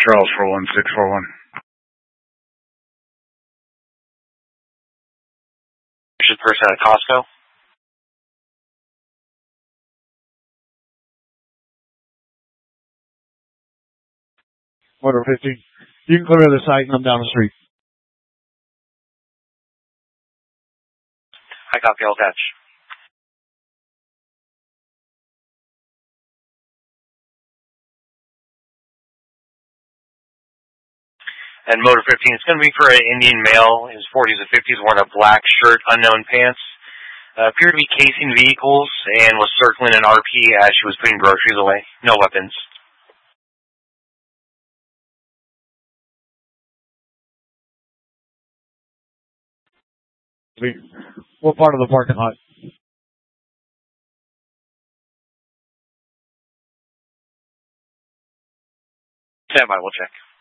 Charles 41641. Should person at Costco. Motor 15. You can clear the site and I'm down the street. I copy, I'll catch. And Motor 15, it's going to be for an Indian male in his 40s and 50s wearing a black shirt, unknown pants. Appeared to be casing vehicles and was circling an RP as she was putting groceries away. No weapons. What part of the parking lot? Stand by, we'll check.